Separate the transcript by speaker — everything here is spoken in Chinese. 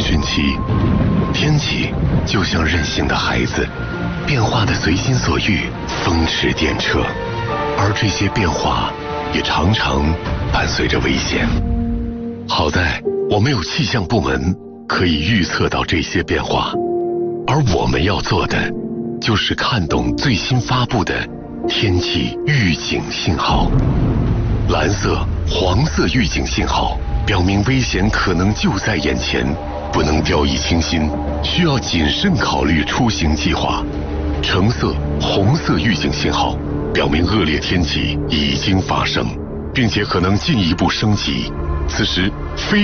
Speaker 1: 汛期，天气就像任性的孩子，变化的随心所欲，风驰电掣。而这些变化也常常伴随着危险。好在我们有气象部门可以预测到这些变化，而我们要做的就是看懂最新发布的天气预警信号。蓝色、黄色预警信号表明危险可能就在眼前，不能掉以轻心，需要谨慎考虑出行计划。橙色、红色预警信号表明恶劣天气已经发生，并且可能进一步升级。此时非